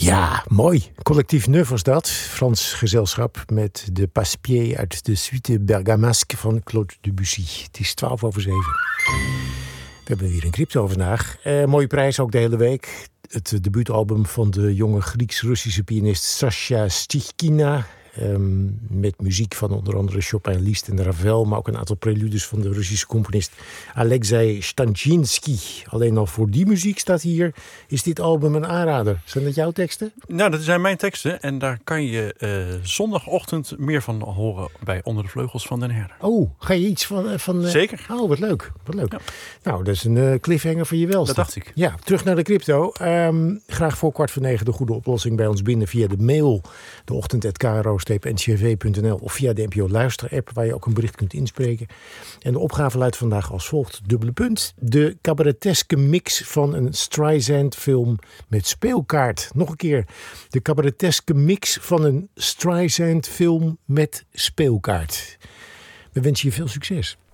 Ja, mooi. Collectief Neuf was dat. Frans gezelschap met de Passepied uit de suite Bergamasque van Claude Debussy. Het is 7:12. We hebben hier een crypto vandaag. Mooie prijs ook de hele week. Het debuutalbum van de jonge Grieks-Russische pianist Sasha Stichkina. Met muziek van onder andere Chopin, Liszt en Ravel, maar ook een aantal preludes van de Russische componist Alexei Stanchinsky. Alleen al voor die muziek staat hier, is dit album een aanrader. Zijn dat jouw teksten? Nou, dat zijn mijn teksten en daar kan je zondagochtend meer van horen bij Onder de Vleugels van den Herder. Oh, ga je iets van Zeker. Oh, wat leuk. Wat leuk. Ja. Nou, dat is een cliffhanger voor je welste. Dat dacht ik. Ja, terug naar de crypto. Graag voor 9:15 de goede oplossing bij ons binnen via de mail. De ochtend@kro-ncrv.nl of via de NPO Luister-app waar je ook een bericht kunt inspreken. En de opgave luidt vandaag als volgt: dubbele punt. De cabareteske mix van een Streisand-film met speelkaart. Nog een keer. De cabareteske mix van een Streisand-film met speelkaart. We wensen je veel succes.